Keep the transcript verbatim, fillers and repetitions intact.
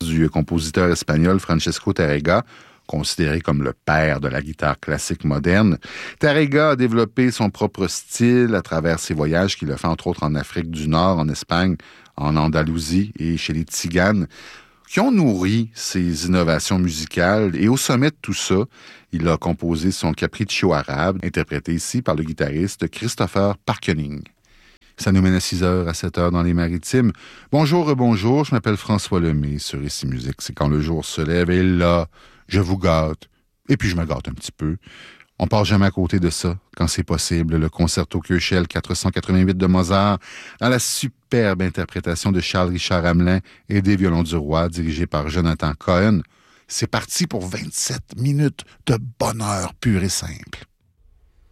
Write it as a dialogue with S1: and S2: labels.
S1: du compositeur espagnol Francesco Tárrega, considéré comme le père de la guitare classique moderne. Tárrega a développé son propre style à travers ses voyages qu'il a fait entre autres en Afrique du Nord, en Espagne, en Andalousie et chez les Tziganes, qui ont nourri ses innovations musicales. Et au sommet de tout ça, il a composé son Capriccio arabe, interprété ici par le guitariste Christopher Parkening. Ça nous mène à six heures à sept heures dans les Maritimes. Bonjour, bonjour, je m'appelle François Lemay sur Ici Musique. C'est quand le jour se lève et là, je vous gâte. Et puis je me gâte un petit peu. On passe jamais à côté de ça, quand c'est possible. Le concerto Köchel quatre cent quatre-vingt-huit de Mozart, dans la superbe interprétation de Charles-Richard Hamelin et des violons du roi, dirigé par Jonathan Cohen. C'est parti pour vingt-sept minutes de bonheur pur et simple.